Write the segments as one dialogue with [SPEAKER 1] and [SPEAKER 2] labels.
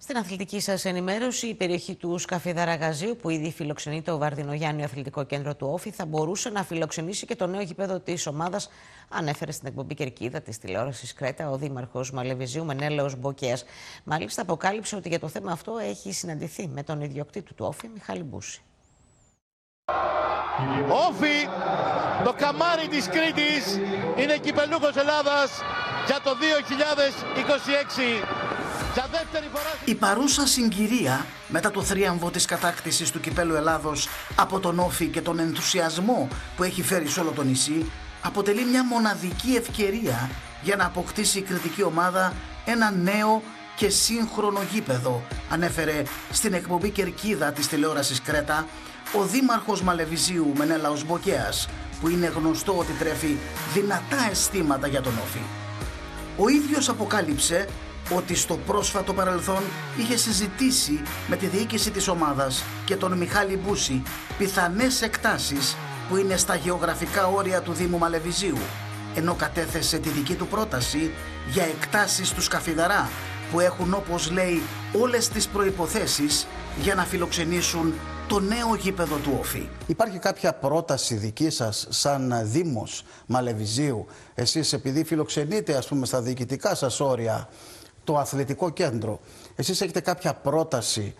[SPEAKER 1] Στην αθλητική σας ενημέρωση, η περιοχή του Σκαφίδαρα-Γαζίου, που ήδη φιλοξενεί το Βαρδινογιάννιο Αθλητικό Κέντρο του Όφη, θα μπορούσε να φιλοξενήσει και το νέο γήπεδο της ομάδας, ανέφερε στην εκπομπή Κερκίδα της τηλεόρασης Κρέτα ο Δήμαρχος Μαλεβιζίου Μενέλαος Μποκέας. Μάλιστα, αποκάλυψε ότι για το θέμα αυτό έχει συναντηθεί με τον ιδιοκτήτη του Όφη, Μιχάλη Μπούση.
[SPEAKER 2] Όφη, το καμάρι της Κρήτης, είναι κυπελούχος Ελλάδας για το 2026. Για δεύτερη φορά...
[SPEAKER 3] Η παρούσα συγκυρία μετά το θρίαμβο της κατάκτησης του κυπέλου Ελλάδος από τον Όφη και τον ενθουσιασμό που έχει φέρει σε όλο το νησί αποτελεί μια μοναδική ευκαιρία για να αποκτήσει η κρητική ομάδα ένα νέο και σύγχρονο γήπεδο, ανέφερε στην εκπομπή Κερκίδα της τηλεόρασης Κρέτα ο Δήμαρχος Μαλεβιζίου Μενέλαος Μποκέας, που είναι γνωστό ότι τρέφει δυνατά αισθήματα για τον Όφη. Ο ίδιος αποκάλυψε ότι στο πρόσφατο παρελθόν είχε συζητήσει με τη διοίκηση της ομάδας και τον Μιχάλη Μπούση πιθανές εκτάσεις που είναι στα γεωγραφικά όρια του Δήμου Μαλεβιζίου, ενώ κατέθεσε τη δική του πρόταση για εκτάσεις του Σκαφιδαρά που έχουν, όπως λέει, όλες τις προϋποθέσεις για να φιλοξενήσουν το νέο γήπεδο του Όφη.
[SPEAKER 4] Υπάρχει κάποια πρόταση δική σας σαν Δήμος Μαλεβιζίου, εσείς επειδή φιλοξενείτε ας πούμε στα διοικητικά σας όρια το αθλητικό κέντρο, εσείς έχετε κάποια πρόταση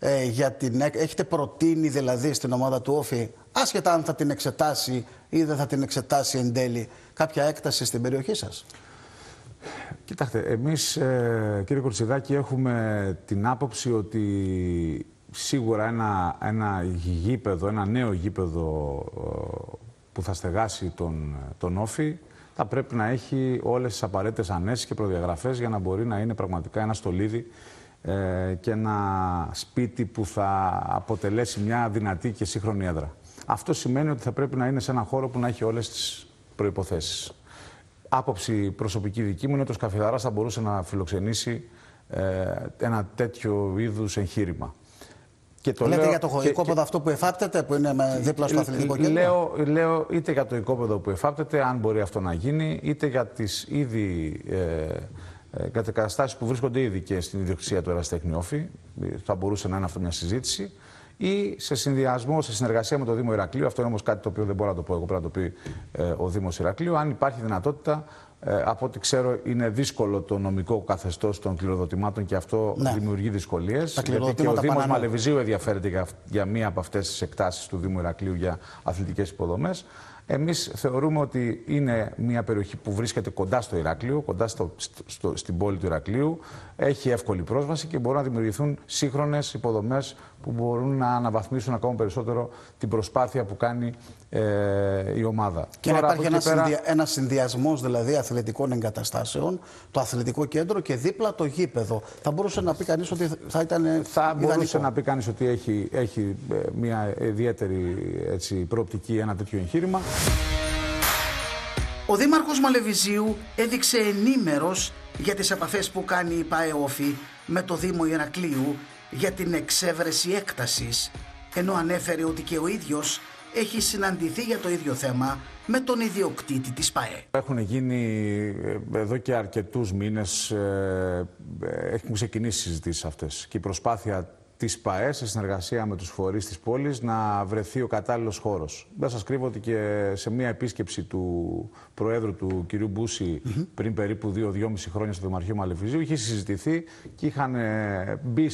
[SPEAKER 4] έχετε προτείνει δηλαδή στην ομάδα του Όφη, άσχετα αν θα την εξετάσει ή δεν θα την εξετάσει εν τέλει, κάποια έκταση στην περιοχή σας?
[SPEAKER 5] Κοιτάξτε, εμείς κύριε Κορτσιδάκη έχουμε την άποψη ότι σίγουρα ένα γήπεδο, ένα νέο γήπεδο που θα στεγάσει τον Όφη θα πρέπει να έχει όλες τις απαραίτητες ανέσεις και προδιαγραφές για να μπορεί να είναι πραγματικά ένα στολίδι και ένα σπίτι που θα αποτελέσει μια δυνατή και σύγχρονη έδρα. Αυτό σημαίνει ότι θα πρέπει να είναι σε ένα χώρο που να έχει όλες τις προϋποθέσεις. Άποψη προσωπική δική μου είναι ότι ο Σκαφιδαράς θα μπορούσε να φιλοξενήσει ένα τέτοιο είδους εγχείρημα. Και το
[SPEAKER 4] λέτε για το οικόπεδο αυτό που εφάπτεται, που είναι δίπλα στο αθλητικό κέντρο?
[SPEAKER 5] Λέω είτε για το οικόπεδο που εφάπτεται, αν μπορεί αυτό να γίνει, είτε για τις ήδη καταστάσεις που βρίσκονται ήδη και στην ιδιοκτησία του Ερασιτέχνη Όφη. Θα μπορούσε να είναι αυτό μια συζήτηση. Ή σε συνδυασμό, σε συνεργασία με το Δήμο Ηρακλείου. Αυτό είναι όμως κάτι το οποίο δεν μπορώ να το πω εγώ, πρέπει να το πει ο Δήμος Ηρακλείου. Αν υπάρχει δυνατότητα, από ό,τι ξέρω, είναι δύσκολο το νομικό καθεστώς των κληροδοτημάτων και αυτό δημιουργεί δυσκολίες. Γιατί και ο Δήμος Μαλεβιζίου ενδιαφέρεται για μία από αυτές τις εκτάσεις του Δήμου Ηρακλείου για αθλητικές υποδομές. Εμείς θεωρούμε ότι είναι μια περιοχή που βρίσκεται κοντά στο Ηράκλειο, κοντά στην πόλη του Ηρακλείου, έχει εύκολη πρόσβαση και μπορούν να δημιουργηθούν σύγχρονες υποδομές που μπορούν να αναβαθμίσουν ακόμα περισσότερο την προσπάθεια που κάνει η ομάδα.
[SPEAKER 4] Και τώρα, να υπάρχει ένας συνδυασμός δηλαδή αθλητικών εγκαταστάσεων, το αθλητικό κέντρο και δίπλα το γήπεδο. Θα μπορούσε να πει κανείς ότι θα ήταν
[SPEAKER 5] μπορούσε να πει κανείς ότι έχει μια ιδιαίτερη προοπτική ένα τέτοιο εγχείρημα.
[SPEAKER 3] Ο Δήμαρχος Μαλεβιζίου έδειξε ενήμερος για τις επαφές που κάνει η ΠΑΕ Όφη με το Δήμο Ηρακλείου για την εξέβρεση έκτασης, ενώ ανέφερε ότι και ο ίδιος έχει συναντηθεί για το ίδιο θέμα με τον ιδιοκτήτη της ΠΑΕ.
[SPEAKER 5] Έχουν γίνει εδώ και αρκετούς μήνες, έχουν ξεκινήσει συζητήσεις αυτές και η προσπάθεια της ΠΑΕ σε συνεργασία με τους φορείς της πόλης να βρεθεί ο κατάλληλος χώρος. Δεν σας κρύβω ότι και σε μια επίσκεψη του Προέδρου του κ. Μπούση πριν περίπου 2-2,5 χρόνια στο Δημαρχείο Μαλεβιζίου είχε συζητηθεί και είχαν μπει